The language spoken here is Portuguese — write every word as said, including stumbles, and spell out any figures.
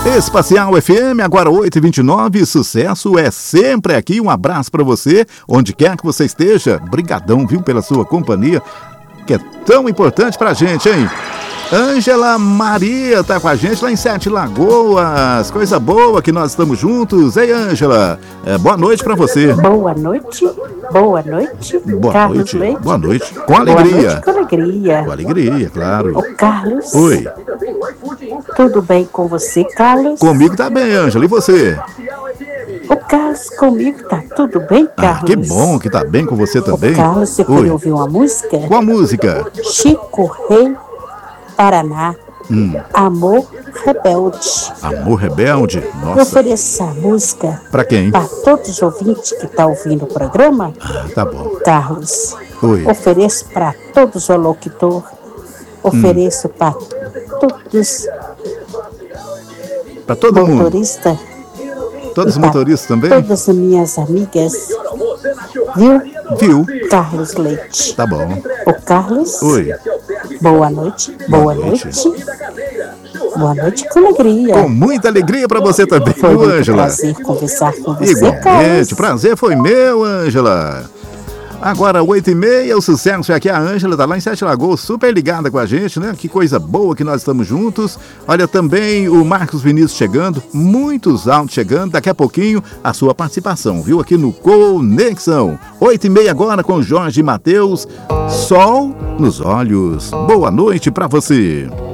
Espacial F M, agora oito e vinte e nove, sucesso é sempre aqui, um abraço pra você, onde quer que você esteja, brigadão, viu, pela sua companhia, que é tão importante pra gente, hein? Ângela Maria tá com a gente lá em Sete Lagoas, coisa boa que nós estamos juntos. Ei, Ângela, é, boa noite pra você. Boa noite, boa noite, boa Carlos noite, Leite. Boa noite, com alegria. Boa noite, com alegria. Com alegria, claro. Ô, Carlos. Oi. Tudo bem com você, Carlos? Comigo tá bem, Ângela, e você? Ô, Carlos, comigo tá tudo bem, Carlos? Ah, que bom que tá bem com você também. Ô, Carlos, você Oi. queria ouvir uma música? Qual música? Chico Rei, Paraná. Hum. Amor Rebelde. Amor Rebelde? Eu Nossa. ofereço essa música Pra quem? para todos os ouvintes que estão ouvindo o programa. Ah, tá bom. Carlos. Oi. Ofereço para todos os locutores. Ofereço hum. para todos. Para todo mundo. Motorista. Todos os motoristas também? Todas as minhas amigas. Viu? Viu? Carlos Leite. Tá bom. O Carlos. Oi. Boa noite. Boa, Boa noite. noite. Boa noite com alegria. Com muita alegria pra você também, foi viu, muito Ângela? Prazer conversar com você, Igualmente, Carlos. prazer foi meu, Ângela. Agora, oito e meia, o sucesso é aqui. A Ângela tá lá em Sete Lagoas, super ligada com a gente, né? Que coisa boa que nós estamos juntos. Olha, também o Marcos Vinícius chegando, muitos áudios chegando. Daqui a pouquinho, a sua participação, viu? Aqui no Conexão. oito e meia agora com Jorge Mateus. Sol nos olhos. Boa noite pra você.